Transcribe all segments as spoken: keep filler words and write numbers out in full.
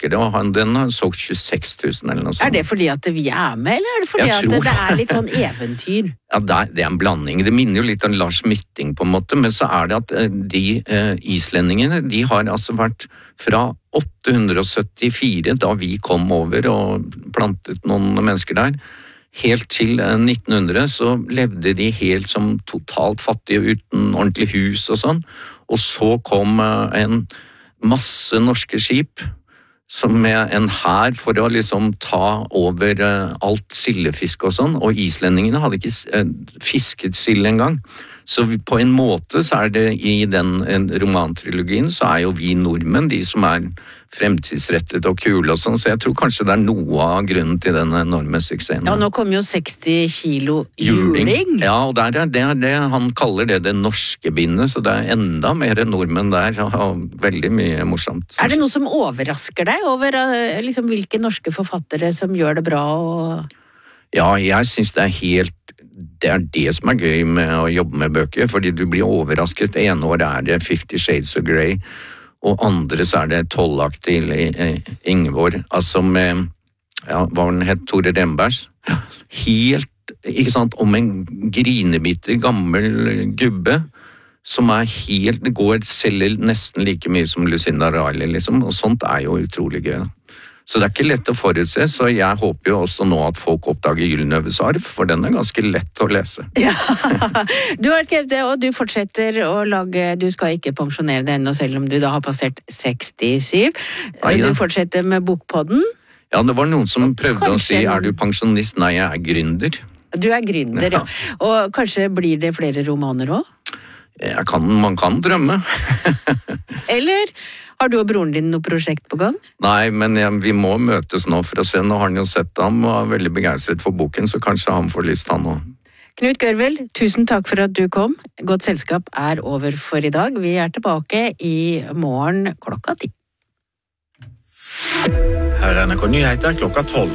overrasker det, og han, den har solgt tjueseks tusen eller noe sånt. Er det fordi at vi er med, eller er det fordi at det er litt sånn eventyr? Ja, det er, det er en blanding. Det minner jo litt om Lars Mytting på en måte, men så er det at de eh, islendingene, de har altså vært fra åtte hundre syttifire, da vi kom over og plantet noen mennesker der, helt til nitten hundre så levde de helt som totalt fattige uten ordentlig hus og sånn. Og så kom en masse norske skip som med en hær for å liksom ta over alt sildefisk og sånn, og islendingene hadde ikke fisket sild engang. Så på en måte så er det i den romantrilogien så er jo vi nordmenn de som er fremtidsrettet og kule og sånn, så jeg tror kanskje det er noe av grunnen til den enorme suksessen. Ja, nå kommer jo seksti kilo juling. juling. Ja, og der er det, det, han kaller det det norske bindet, så det er enda mer nordmenn der, og veldig mye morsomt. Er det noe som overrasker deg over liksom, hvilke norske forfattere som gjør det bra? Og... Ja, jeg synes det er helt det er det som er gøy med å jobbe med bøker, fordi du blir overrasket. Det ene året er det Fifty Shades of Grey, og andre så er det Tollak til Ingeborg, altså med, ja, hva den het, Tore Rembergs. Helt, ikke sant, om en grinebitter gammel gubbe, som er helt, det går selger nesten like mye som Lucinda Riley, liksom, og sånt er jo utrolig gøy. Så det er ikke lett å forutse, så jeg håper jo også nå at folk oppdager Gyldenløves arv, for den er ganske lett å lese. Ja, du har skrevet det, og du fortsetter å lage, du skal ikke pensjonere deg ennå, selv om du da har passert sekstisju. Nei, ja. Du fortsetter med Bokpodden. Ja, det var noen som prøvde kanskje... å si, er du pensjonist? Nei, jeg er gründer. Du er gründer, ja. ja. Og kanskje blir det flere romaner også? Jeg kan, man kan drømme. Eller... Har du og broren din noe prosjekt på gang? Nei, men ja, vi må møtes nå for å se. Nå har han jo sett ham og er veldig begeistret for boken, så kanskje han får lyst han også. Knut Gørvel, tusen takk for at du kom. Godt selskap er over for i dag. Vi er tilbake i morgen klokka ti. Her er N R K Nyheter klokka tolv.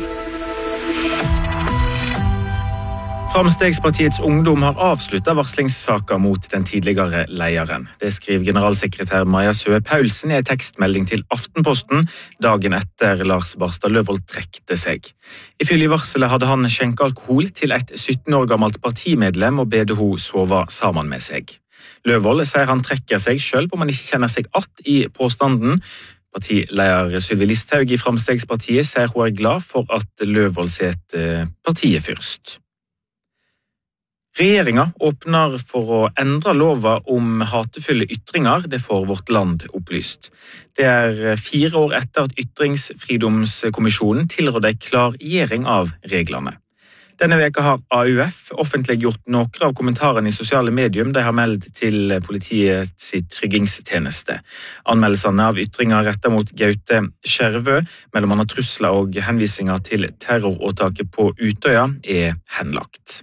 Framstegspartiets ungdom har avsluttet varslingssaker mot den tidligere lederen. Det skriver generalsekretær Maja Søe Paulsen i en tekstmelding til Aftenposten dagen etter Lars Barstad Løvold trekte seg. Ifølge varselet hadde han skjenket alkohol til et sytten år gammelt partimedlem og bedde hun sove sammen med seg. Løvold sier han trekker seg selv om han ikke kjenner seg att i påstanden. Partileder Sylvi Listhaug i Framstegspartiet sier hun er glad for at Løvold setter partiet først. Regjeringen åpner for å endre lova om hatefulle ytringer, det får Vårt Land opplyst. Det er fire år etter at Ytringsfridomskommisjonen tilrådde en klargjøring av reglene. Denne veka har A U F offentliggjort noen av kommentarene i sosiale medium de har meldt til politiets tryggingstjeneste. Anmeldelsene av ytringer rettet mot Gaute Skjervø, mellom annet trusler og henvisninger til terroråtaket på Utøya, er henlagt.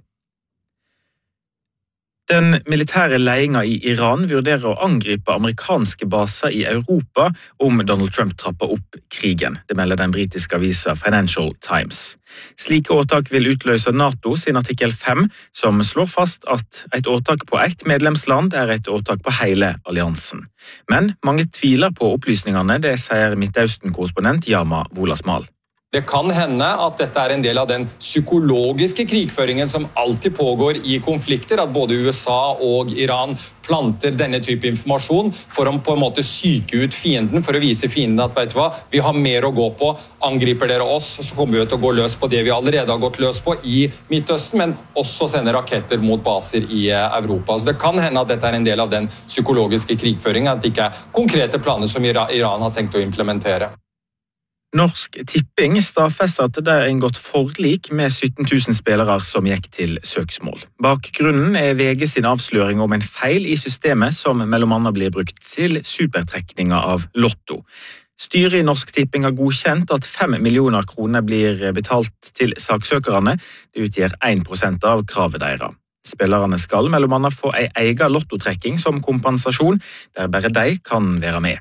Den militære ledelsen i Iran vurderer å angripe amerikanske baser i Europa om Donald Trump trapper opp krigen. Det melder den britiske avisa Financial Times. Slike åtak vil utløse NATO sin artikkel fem, som slår fast at et åtak på ett medlemsland er et åtak på hele alliansen. Men mange tviler på opplysningene, det sier Midtøsten-korrespondent Yama Wolasmal. Det kan hende at dette er en del av den psykologiske krigføringen som alltid pågår i konflikter, at både U S A og Iran planter denne type informasjon for å på en måte syke ut fienden, for å vise fienden at, vet du hva, vi har mer å gå på, angriper dere oss, så kommer vi til å gå løs på det vi allerede har gått løs på i Midtøsten, men også sende raketter mot baser i Europa. Så det kan hende at dette er en del av den psykologiske krigføringen, at det ikke er konkrete planer som Iran har tenkt å implementere. Norsk Tipping stadfester at det er en godt forlik med sytten tusen spillere som gikk til søksmål. Bakgrunnen er V G sin avsløring om en feil i systemet som mellom annet blir brukt til supertrekninger av lotto. Styret i Norsk Tipping har godkjent at fem millioner kroner blir betalt til saksøkerne. Det utgjør én prosent av kravet deres. Spillerne skal mellom annet få en egen lottotrekking som kompensasjon, der bare de kan være med.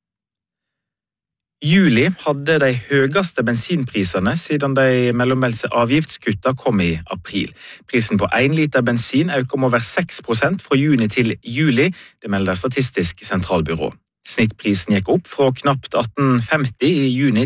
Juli hadde de høyeste bensinprisene siden de mellommeldte avgiftskutta kom i april. Prisen på én liter bensin øker om over seks prosent fra juni til juli, det melder Statistisk sentralbyrå. Snittprisen gikk opp fra knapt atten femti i juni